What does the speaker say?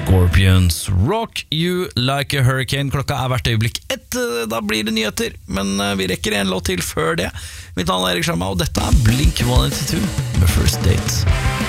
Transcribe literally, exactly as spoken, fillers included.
Scorpions, Rock You Like a Hurricane. Klokka er hvert øyeblikk ett, da blir det nyheter, men vi rekker en låt til før det. Mitt navn er Erik Sjarma, og dette er Blink one eighty-two med First Date.